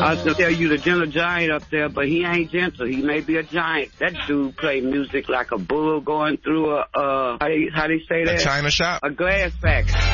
I was going to tell you the gentle giant up there, but he ain't gentle. He may be a giant. That dude play music like a bull going through how do you say that? A china shop? A glass factory.